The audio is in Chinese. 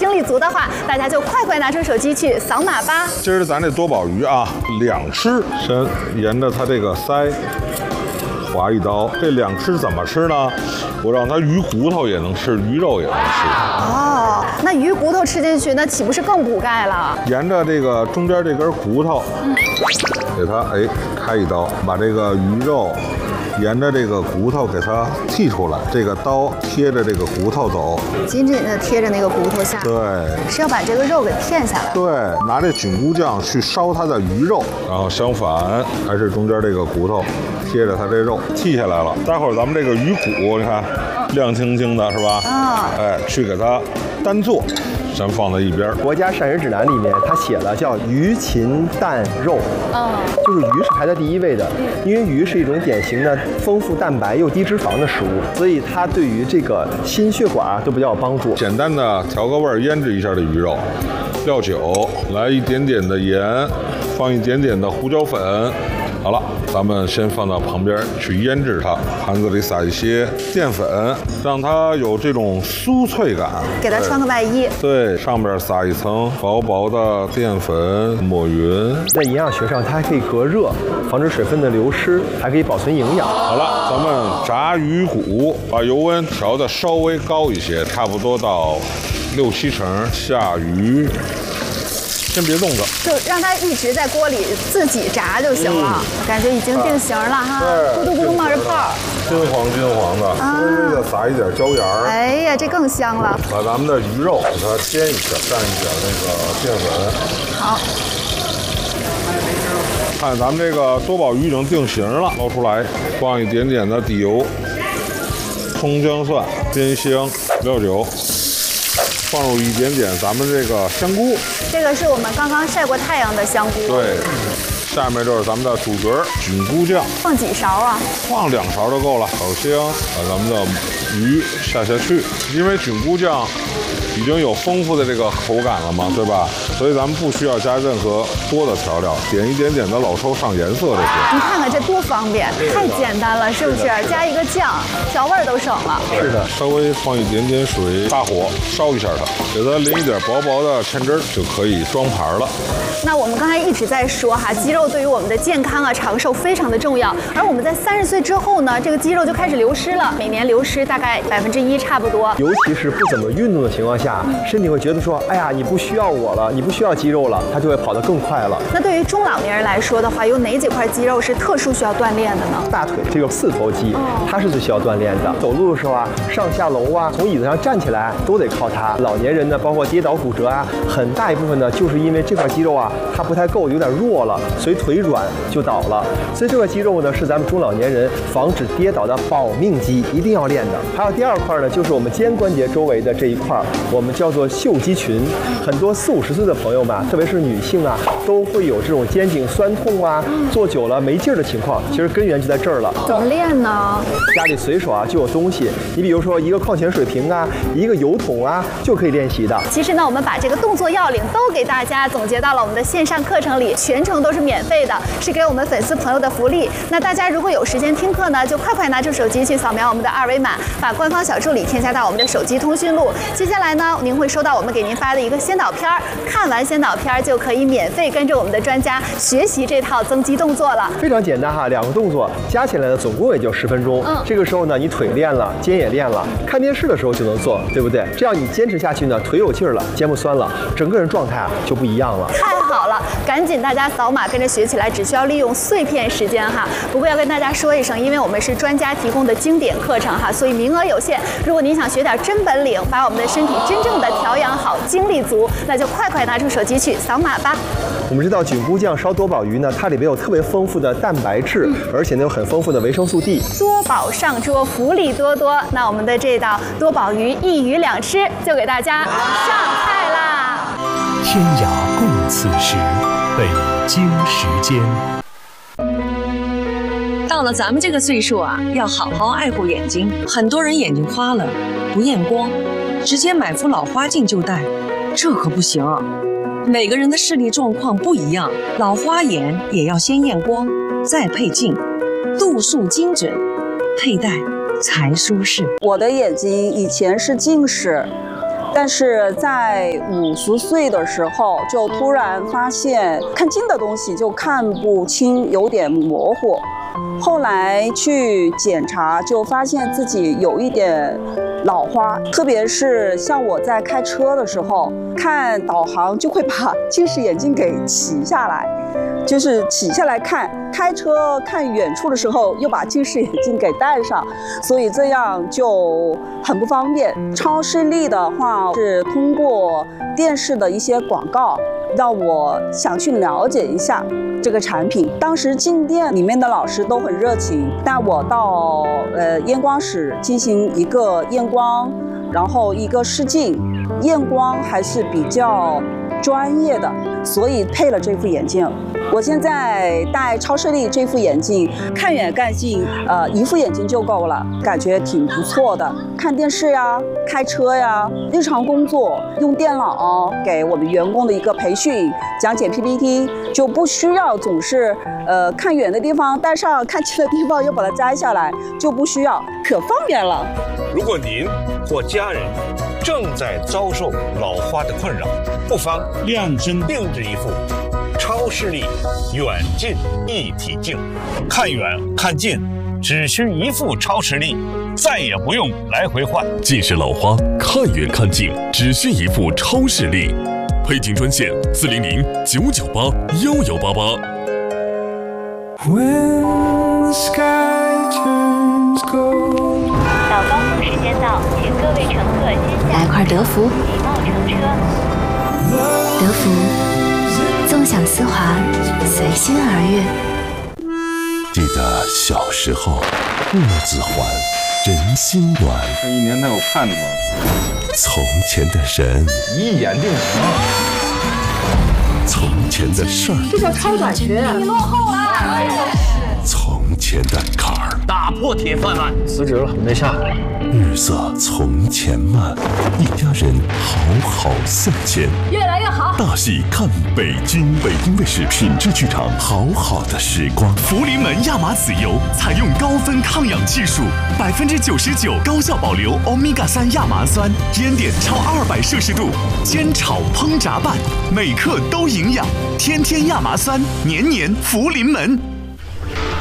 精力足的话，大家就快拿出手机去扫码吧。 今儿咱这多宝鱼啊，2吃，先沿着它这个腮划一刀。这2吃怎么吃呢？我让它鱼骨头也能吃，鱼肉也能吃。 哦，那鱼骨头吃进去，那岂不是更补钙了？ 沿着这个中间这根骨头，给它开一刀，把这个鱼肉沿着这个骨头给它剔出来，这个刀贴着这个骨头走， 紧紧的贴着那个骨头下。 对， 是要把这个肉给片下来。 对，拿这菌菇酱去烧它的鱼肉，然后相反还是中间这个骨头贴着它这肉剔下来了。待会儿咱们这个鱼骨，你看亮晶晶的是吧？去给它单做。先放在一边。 国家膳食指南里面，它写了叫鱼禽蛋肉，就是鱼是排在第一位的，因为鱼是一种典型的丰富蛋白又低脂肪的食物，所以它对于这个心血管都比较有帮助。 简单的调个味儿，腌制一下这鱼肉，料酒，来一点点的盐，放一点点的胡椒粉。好了，咱们先放到旁边去腌制它。盘子里撒一些淀粉，让它有这种酥脆感。 给它穿个外衣。 对，上面撒一层薄薄的淀粉，抹匀。 在营养学上，它还可以隔热，防止水分的流失，还可以保存营养。 好了，咱们炸鱼骨，把油温调的稍微高一些，差不多到6、7成，下鱼。先别动它， 就让它一直在锅里自己炸就行了。感觉已经定型了哈，咕嘟咕嘟冒着泡， 金黄的，稍微的撒一点椒盐儿。 哎呀，这更香了。 把咱们的鱼肉给它煎一下，蘸一点那个淀粉。 好。 看咱们这个多宝鱼已经定型了，捞出来，放一点点的底油，葱姜蒜、煸香、料酒。放入一点点咱们这个香菇， 这个是我们刚刚晒过太阳的香菇。 对，下面就是咱们的主角菌菇酱， 放几勺啊？ 放2勺就够了。炒香，把咱们的鱼下去，因为菌菇酱已经有丰富的这个口感了嘛，对吧？所以咱们不需要加任何多的调料，点一点点的老抽上颜色就行。 你看看这多方便，太简单了，是不是？加一个酱，调味都省了。 是的，稍微放一点点水，大火烧一下它，给它淋一点薄薄的芡汁儿，就可以装盘了。 那我们刚才一直在说哈，肌肉对于我们的健康啊、长寿非常的重要。而我们在30岁之后呢，这个肌肉就开始流失了，每年流失大概1%差不多。 尤其是不怎么运动的情况下，身体会觉得说，哎呀，你不需要我了，你不需要肌肉了，它就会跑得更快了。 那对于中老年人来说的话，有哪几块肌肉是特殊需要锻炼的呢？ 大腿这个四头肌，它是最需要锻炼的。走路的时候啊，上下楼啊，从椅子上站起来都得靠它。老年人呢，包括跌倒骨折啊，很大一部分呢，就是因为这块肌肉啊，它不太够，有点弱了，所以腿软就倒了。所以这块肌肉呢，是咱们中老年人防止跌倒的保命肌，一定要练的。还有第2块呢，就是我们肩关节周围的这一块，我们叫做袖肌群。很多40、50岁的朋友们，特别是女性啊，都会有这种肩颈酸痛啊，坐久了没劲儿的情况。其实根源就在这儿了。 怎么练呢？ 家里随手啊就有东西，你比如说一个矿泉水瓶啊，一个油桶啊，就可以练习的。 其实呢，我们把这个动作要领都给大家总结到了我们的线上课程里，全程都是免费的，是给我们粉丝朋友的福利。那大家如果有时间听课呢，就快拿出手机去扫描我们的2维码，把官方小助理添加到我们的手机通讯录。接下来呢，您会收到我们给您发的一个先导片儿，看完先导片儿就可以免费跟着我们的专家学习这套增肌动作了。 非常简单哈，2个动作加起来呢，总共也就10分钟。这个时候呢，你腿练了，肩也练了，看电视的时候就能做，对不对？这样你坚持下去呢，腿有劲儿了，肩不酸了，整个人状态啊就不一样了。 太好了，赶紧大家扫码跟着学起来，只需要利用碎片时间哈。不过要跟大家说一声，因为我们是专家提供的经典课程哈，所以名额有限。如果您想学点真本领，把我们的身体真正的调养好，精力足，那就快拿出手机去扫码吧。 我们知道菌菇酱烧多宝鱼呢，它里面有特别丰富的蛋白质，而且呢有很丰富的维生素 D。 多宝上桌，福利多多。那我们的这道多宝鱼1鱼2吃就给大家上菜啦！ 天涯共此时，北京时间。 到了咱们这个岁数啊，要好好爱护眼睛。很多人眼睛花了，不验光，直接买副老花镜就戴，这可不行啊。每个人的视力状况不一样，老花眼也要先验光，再配镜，度数精准，佩戴才舒适。 我的眼睛以前是近视， 但是在50岁的时候，就突然发现看近的东西就看不清，有点模糊。后来去检查，就发现自己有一点老花，特别是像我在开车的时候，看导航就会把近视眼镜给起下来，就是起下来看，开车看远处的时候又把近视眼镜给戴上，所以这样就很不方便。超视力的话是通过电视的一些广告，让我想去了解一下这个产品。当时进店里面的老师都很热情，带我到验光室进行一个验光，然后一个试镜。验光还是比较专业的，所以配了这副眼镜。我现在戴超视力这副眼镜，看远看近，一副眼镜就够了，感觉挺不错的。看电视呀，开车呀，日常工作用电脑给我们员工的一个培训，讲解 PPT， 就不需要总是看远的地方戴上，看近的地方又把它摘下来，就不需要，可方便了。 如果您或家人正在遭受老花的困扰，不妨量身定制一副超视力远近一体镜，看远看近只需一副超视力，再也不用来回换。 近视老花看远看近只需一副超视力，配镜专线400-998-1188。 到高速时间到，请各位乘客先下来块德芙， 礼貌乘车。 德芙，纵享丝滑，随心而悦。 记得小时候，木子还，人心暖。 这一年他有盼头。 从前的人， 一眼定情。 从前的事儿， 这叫超短裙，你落后了。 从前的坎儿， 打破铁饭碗。 辞职了，没下来。 日色从前慢，一家人好好向前， 越来越好。 大戏看北京，北京卫视品质剧场，好好的时光。 福临门亚麻籽油采用高分抗氧技术，99%高效保留欧米伽3亚麻酸，烟点超200摄氏度，煎炒烹炸拌，每克都营养。天天亚麻酸，年年福临门。